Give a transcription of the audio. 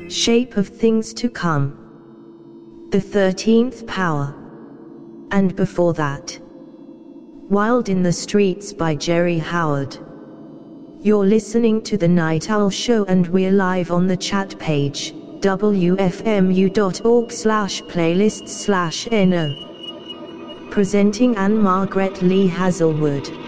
Shape of Things to Come, The 13th Power, and before that, Wild in the Streets by Jerry Howard. You're listening to The Night Owl Show, and we're live on the chat page, wfmu.org/playlists/no. Presenting Anne Margaret Lee Hazelwood.